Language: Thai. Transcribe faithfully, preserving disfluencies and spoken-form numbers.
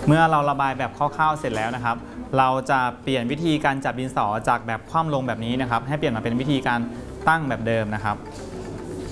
เมื่อเราระบายแบบคร่าวๆเสร็จแล้วนะครับเราจะเปลี่ยนวิธีการจับดินสอจากแบบคว่ำลงแบบนี้นะครับให้เปลี่ยนมาเป็นวิธีการตั้งแบบเดิมนะครับ